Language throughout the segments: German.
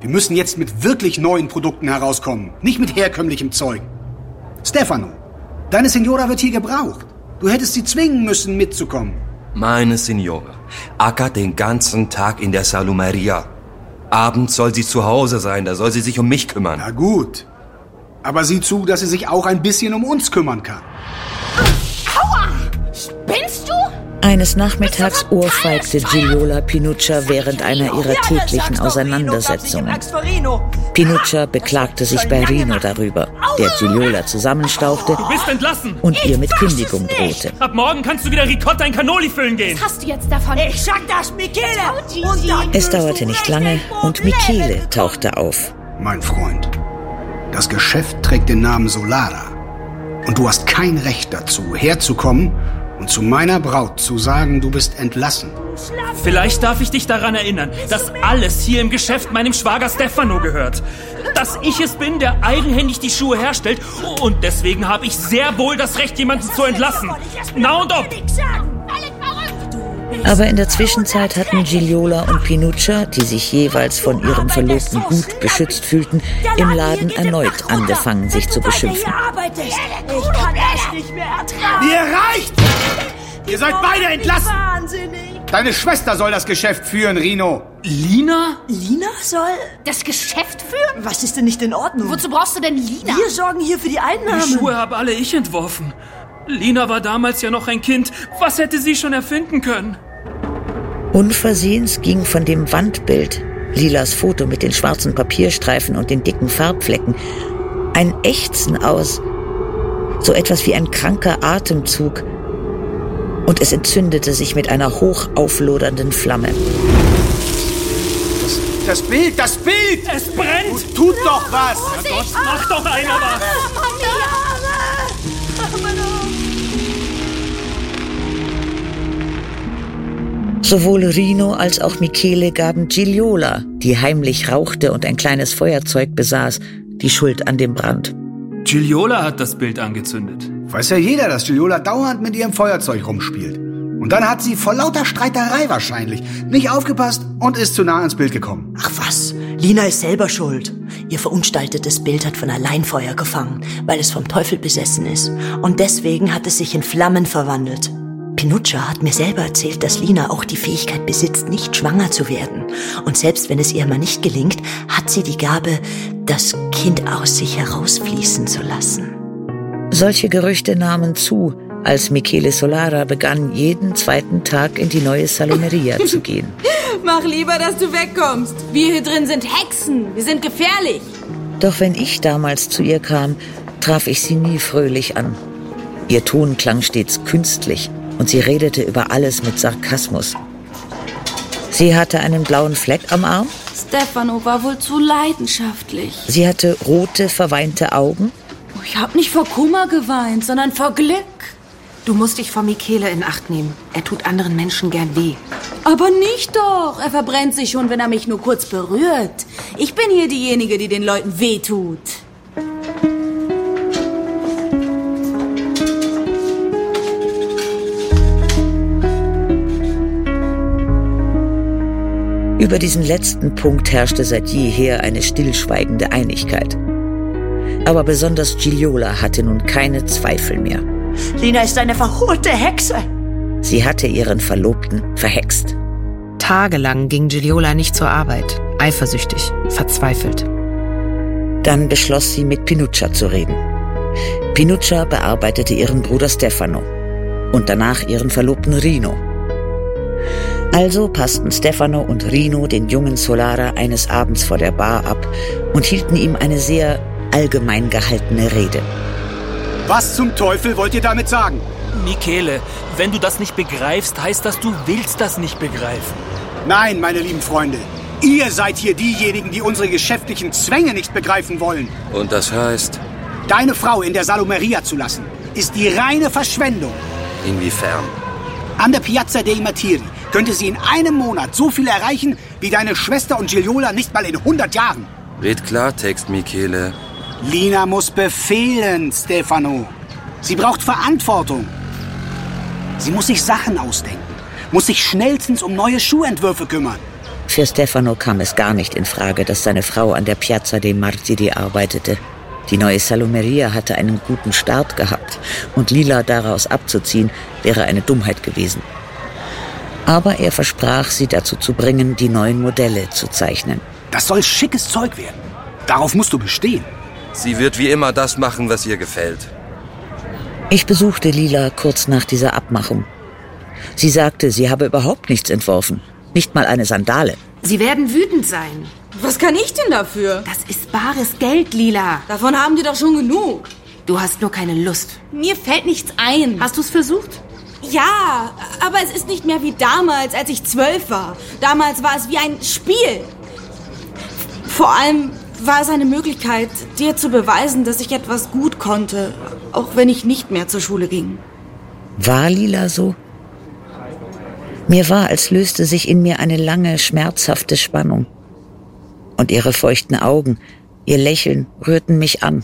Wir müssen jetzt mit wirklich neuen Produkten herauskommen, nicht mit herkömmlichem Zeug. Stefano, deine Signora wird hier gebraucht. Du hättest sie zwingen müssen, mitzukommen. Meine Signora ackert den ganzen Tag in der Salumeria. Abends soll sie zu Hause sein, da soll sie sich um mich kümmern. Na gut, aber sieh zu, dass sie sich auch ein bisschen um uns kümmern kann. Aua! Spinnst du? Eines Nachmittags ohrfeigte Gigliola Pinuccia während einer ihrer täglichen Auseinandersetzungen. Pinuccia beklagte sich bei Rino darüber, der Gigliola zusammenstauchte Du bist entlassen! und ihr mit Kündigung drohte. Ab morgen kannst du wieder Ricotta in Cannoli füllen gehen! Was hast du jetzt davon? Ich sag das, Michele! Es dauerte nicht lange und Michele tauchte auf. Mein Freund, das Geschäft trägt den Namen Solara. Und du hast kein Recht dazu, herzukommen und zu meiner Braut zu sagen, du bist entlassen. Vielleicht darf ich dich daran erinnern, dass alles hier im Geschäft meinem Schwager Stefano gehört. Dass ich es bin, der eigenhändig die Schuhe herstellt. Und deswegen habe ich sehr wohl das Recht, jemanden zu entlassen. Na und ob! Aber in der Zwischenzeit hatten Gigliola und Pinuccia, die sich jeweils von ihrem Verlobten gut beschützt fühlten, im Laden erneut angefangen, sich zu beschimpfen. Ich kann das nicht mehr ertragen. Mir reicht! Ihr seid beide entlassen! Wahnsinnig. Deine Schwester soll das Geschäft führen, Rino. Lina? Lina soll? Das Geschäft führen? Was ist denn nicht in Ordnung? Wozu brauchst du denn Lina? Wir sorgen hier für die Einnahmen. Die Schuhe habe alle ich entworfen. Lina war damals ja noch ein Kind. Was hätte sie schon erfinden können? Unversehens ging von dem Wandbild, Lilas Foto mit den schwarzen Papierstreifen und den dicken Farbflecken, ein Ächzen aus, so etwas wie ein kranker Atemzug, und es entzündete sich mit einer hoch auflodernden Flamme. Das Bild! Es brennt! Tut doch was! Gott, mach doch einer was! Sowohl Rino als auch Michele gaben Gigliola, die heimlich rauchte und ein kleines Feuerzeug besaß, die Schuld an dem Brand. Gigliola hat das Bild angezündet. Weiß ja jeder, dass Gigliola dauernd mit ihrem Feuerzeug rumspielt. Und dann hat sie vor lauter Streiterei wahrscheinlich nicht aufgepasst und ist zu nah ans Bild gekommen. Ach was, Lina ist selber schuld. Ihr verunstaltetes Bild hat von allein Feuer gefangen, weil es vom Teufel besessen ist. Und deswegen hat es sich in Flammen verwandelt. Pinuccia hat mir selber erzählt, dass Lina auch die Fähigkeit besitzt, nicht schwanger zu werden. Und selbst wenn es ihr mal nicht gelingt, hat sie die Gabe, das Kind aus sich herausfließen zu lassen. Solche Gerüchte nahmen zu, als Michele Solara begann, jeden zweiten Tag in die neue Salumeria zu gehen. Mach lieber, dass du wegkommst. Wir hier drin sind Hexen. Wir sind gefährlich. Doch wenn ich damals zu ihr kam, traf ich sie nie fröhlich an. Ihr Ton klang stets künstlich und sie redete über alles mit Sarkasmus. Sie hatte einen blauen Fleck am Arm. Stefano war wohl zu leidenschaftlich. Sie hatte rote, verweinte Augen. Ich hab nicht vor Kummer geweint, sondern vor Glück. Du musst dich vor Michele in Acht nehmen. Er tut anderen Menschen gern weh. Aber nicht doch. Er verbrennt sich schon, wenn er mich nur kurz berührt. Ich bin hier diejenige, die den Leuten weh tut. Über diesen letzten Punkt herrschte seit jeher eine stillschweigende Einigkeit. Aber besonders Gigliola hatte nun keine Zweifel mehr. Lina ist eine verhurte Hexe. Sie hatte ihren Verlobten verhext. Tagelang ging Gigliola nicht zur Arbeit. Eifersüchtig, verzweifelt. Dann beschloss sie, mit Pinuccia zu reden. Pinuccia bearbeitete ihren Bruder Stefano und danach ihren Verlobten Rino. Also passten Stefano und Rino den jungen Solara eines Abends vor der Bar ab und hielten ihm eine sehr allgemein gehaltene Rede. Was zum Teufel wollt ihr damit sagen? Michele, wenn du das nicht begreifst, heißt das, du willst das nicht begreifen. Nein, meine lieben Freunde. Ihr seid hier diejenigen, die unsere geschäftlichen Zwänge nicht begreifen wollen. Und das heißt? Deine Frau in der Salumeria zu lassen, ist die reine Verschwendung. Inwiefern? An der Piazza dei Martiri könnte sie in einem Monat so viel erreichen, wie deine Schwester und Gigliola nicht mal in 100 Jahren. Red Klartext, Michele. Lina muss befehlen, Stefano. Sie braucht Verantwortung. Sie muss sich Sachen ausdenken, muss sich schnellstens um neue Schuhentwürfe kümmern. Für Stefano kam es gar nicht in Frage, dass seine Frau an der Piazza dei Martiri arbeitete. Die neue Salumeria hatte einen guten Start gehabt und Lila daraus abzuziehen, wäre eine Dummheit gewesen. Aber er versprach, sie dazu zu bringen, die neuen Modelle zu zeichnen. Das soll schickes Zeug werden. Darauf musst du bestehen. Sie wird wie immer das machen, was ihr gefällt. Ich besuchte Lila kurz nach dieser Abmachung. Sie sagte, sie habe überhaupt nichts entworfen. Nicht mal eine Sandale. Sie werden wütend sein. Was kann ich denn dafür? Das ist bares Geld, Lila. Davon haben die doch schon genug. Du hast nur keine Lust. Mir fällt nichts ein. Hast du es versucht? Ja, aber es ist nicht mehr wie damals, als ich 12 war. Damals war es wie ein Spiel. Vor allem war es eine Möglichkeit, dir zu beweisen, dass ich etwas gut konnte, auch wenn ich nicht mehr zur Schule ging. War Lila so? Mir war, als löste sich in mir eine lange, schmerzhafte Spannung. Und ihre feuchten Augen, ihr Lächeln rührten mich an.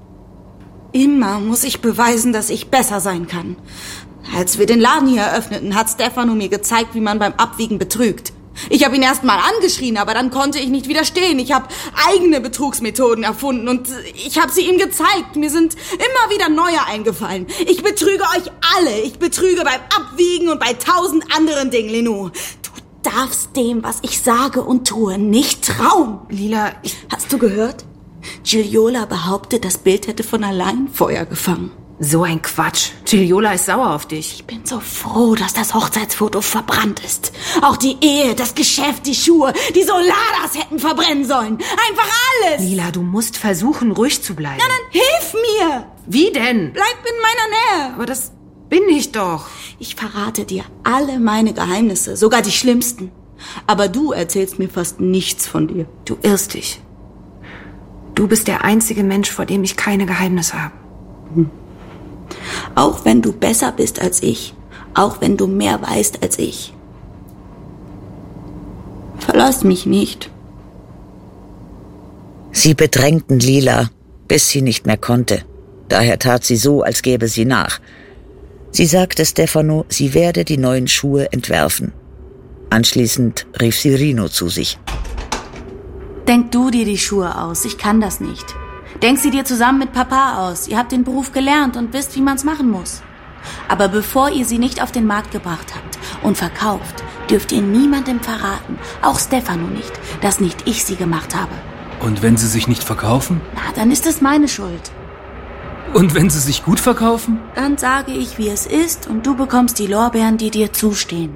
Immer muss ich beweisen, dass ich besser sein kann. Als wir den Laden hier eröffneten, hat Stefano mir gezeigt, wie man beim Abwiegen betrügt. Ich habe ihn erst mal angeschrien, aber dann konnte ich nicht widerstehen. Ich habe eigene Betrugsmethoden erfunden und ich habe sie ihm gezeigt. Mir sind immer wieder neue eingefallen. Ich betrüge euch alle. Ich betrüge beim Abwiegen und bei 1000 anderen Dingen, Lenu. Du darfst dem, was ich sage und tue, nicht trauen. Lila, Hast du gehört? Gigliola behauptet, das Bild hätte von allein Feuer gefangen. so ein Quatsch. Gigliola ist sauer auf dich. Ich bin so froh, dass das Hochzeitsfoto verbrannt ist. Auch die Ehe, das Geschäft, die Schuhe, die Solaras hätten verbrennen sollen. Einfach alles. Lila, du musst versuchen, ruhig zu bleiben. Na dann hilf mir. Wie denn? Bleib in meiner Nähe. Aber das bin ich doch. Ich verrate dir alle meine Geheimnisse, sogar die schlimmsten. Aber du erzählst mir fast nichts von dir. Du irrst dich. Du bist der einzige Mensch, vor dem ich keine Geheimnisse habe. Auch wenn du besser bist als ich. Auch wenn du mehr weißt als ich. Verlass mich nicht. Sie bedrängten Lila, bis sie nicht mehr konnte. Daher tat sie so, als gäbe sie nach. Sie sagte Stefano, sie werde die neuen Schuhe entwerfen. Anschließend rief sie Rino zu sich. Denk du dir die Schuhe aus, ich kann das nicht. Denk sie dir zusammen mit Papa aus. Ihr habt den Beruf gelernt und wisst, wie man's machen muss. Aber bevor ihr sie nicht auf den Markt gebracht habt und verkauft, dürft ihr niemandem verraten, auch Stefano nicht, dass nicht ich sie gemacht habe. Und wenn sie sich nicht verkaufen? Na, dann ist es meine Schuld. Und wenn sie sich gut verkaufen? Dann sage ich, wie es ist und du bekommst die Lorbeeren, die dir zustehen.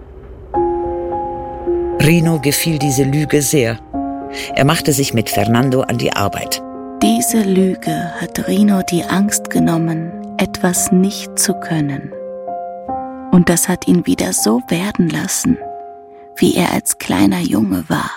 Rino gefiel diese Lüge sehr. Er machte sich mit Fernando an die Arbeit. Diese Lüge hat Rino die Angst genommen, etwas nicht zu können. Und das hat ihn wieder so werden lassen, wie er als kleiner Junge war.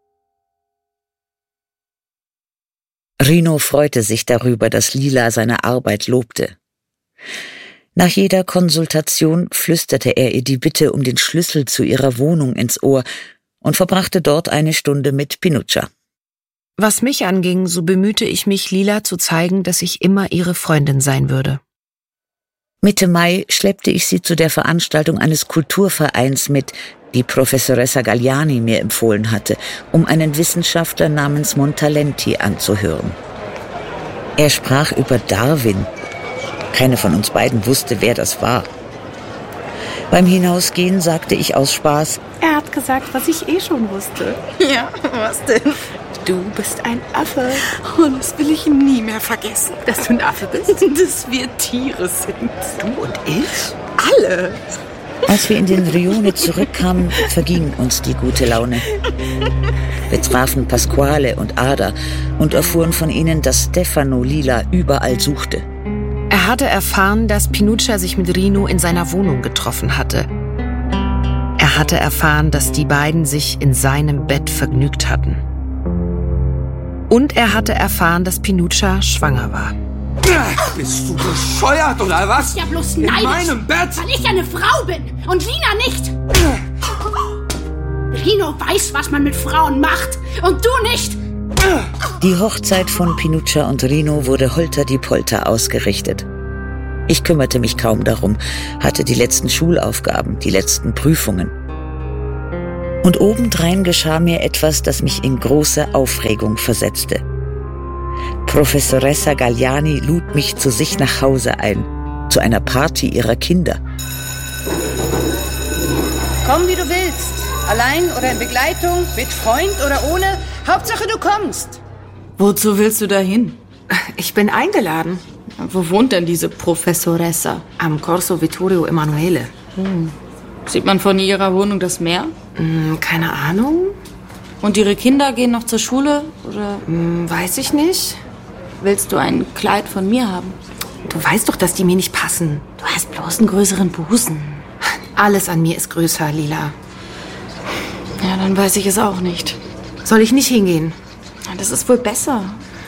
Rino freute sich darüber, dass Lila seine Arbeit lobte. Nach jeder Konsultation flüsterte er ihr die Bitte um den Schlüssel zu ihrer Wohnung ins Ohr und verbrachte dort eine Stunde mit Pinuccia. Was mich anging, so bemühte ich mich, Lila zu zeigen, dass ich immer ihre Freundin sein würde. Mitte Mai schleppte ich sie zu der Veranstaltung eines Kulturvereins mit, die Professoressa Galliani mir empfohlen hatte, um einen Wissenschaftler namens Montalenti anzuhören. Er sprach über Darwin. Keine von uns beiden wusste, wer das war. Beim Hinausgehen sagte ich aus Spaß: Er hat gesagt, was ich schon wusste. Ja, was denn? Du bist ein Affe. Und das will ich nie mehr vergessen. Dass du ein Affe bist? Dass wir Tiere sind. Du und ich? Alle. Als wir in den Rione zurückkamen, verging uns die gute Laune. Wir trafen Pasquale und Ada und erfuhren von ihnen, dass Stefano Lila überall suchte. Er hatte erfahren, dass Pinuccia sich mit Rino in seiner Wohnung getroffen hatte. Er hatte erfahren, dass die beiden sich in seinem Bett vergnügt hatten. Und er hatte erfahren, dass Pinuccia schwanger war. Bist du bescheuert, oder was? Ja, bloß neidisch. In meinem Bett? Weil ich eine Frau bin und Lina nicht. Rino weiß, was man mit Frauen macht und du nicht. Die Hochzeit von Pinuccia und Rino wurde holter-die-polter ausgerichtet. Ich kümmerte mich kaum darum, hatte die letzten Schulaufgaben, die letzten Prüfungen. Und obendrein geschah mir etwas, das mich in große Aufregung versetzte. Professoressa Galliani lud mich zu sich nach Hause ein, zu einer Party ihrer Kinder. Komm, wie du willst. Allein oder in Begleitung, mit Freund oder ohne. Hauptsache, du kommst. Wozu willst du da hin? Ich bin eingeladen. Wo wohnt denn diese Professoressa? Am Corso Vittorio Emanuele. Sieht man von ihrer Wohnung das Meer? Keine Ahnung. Und ihre Kinder gehen noch zur Schule? Oder Weiß ich nicht. willst du ein Kleid von mir haben? Du weißt doch, dass die mir nicht passen. Du hast bloß einen größeren Busen. Alles an mir ist größer, Lila. Ja, dann weiß ich es auch nicht. Soll ich nicht hingehen? Das ist wohl besser.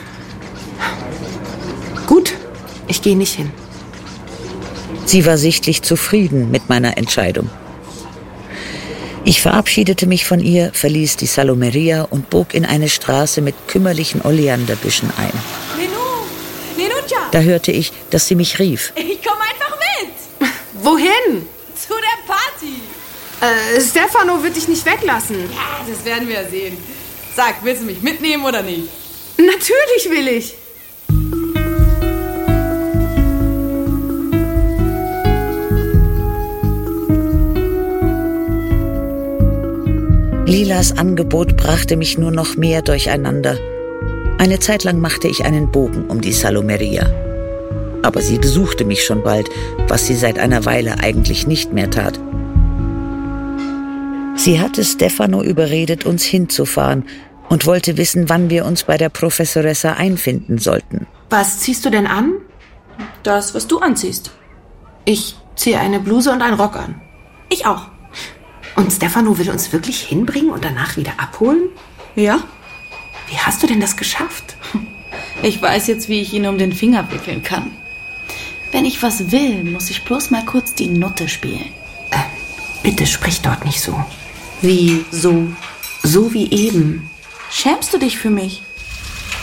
Gut, ich gehe nicht hin. Sie war sichtlich zufrieden mit meiner Entscheidung. Ich verabschiedete mich von ihr, verließ die Salumeria und bog in eine Straße mit kümmerlichen Oleanderbüschen ein. Pinuccia! Da hörte ich, dass sie mich rief. Ich komme einfach mit! Wohin? Zu der Party! Stefano wird dich nicht weglassen. Ja, das werden wir sehen. Sag, willst du mich mitnehmen oder nicht? Natürlich will ich. Lilas Angebot brachte mich nur noch mehr durcheinander. Eine Zeit lang machte ich einen Bogen um die Salumeria. Aber sie besuchte mich schon bald, was sie seit einer Weile eigentlich nicht mehr tat. Sie hatte Stefano überredet, uns hinzufahren und wollte wissen, wann wir uns bei der Professoressa einfinden sollten. Was ziehst du denn an? Das, was du anziehst. Ich ziehe eine Bluse und einen Rock an. Ich auch. Und Stefano will uns wirklich hinbringen und danach wieder abholen? Ja? Wie hast du denn das geschafft? Ich weiß jetzt, wie ich ihn um den Finger wickeln kann. Wenn ich was will, muss ich bloß mal kurz die Nutte spielen. Bitte sprich dort nicht so. Wie so? So wie eben. Schämst du dich für mich?